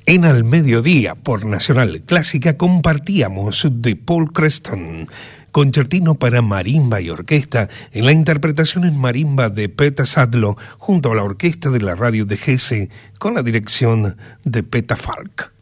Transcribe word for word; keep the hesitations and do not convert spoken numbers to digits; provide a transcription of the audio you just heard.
En Al Mediodía, por Nacional Clásica, compartíamos de Paul Creston, concertino para marimba y orquesta, en la interpretación en marimba de Peta Sadlo, junto a la orquesta de la radio de Hesse, con la dirección de Peta Falk.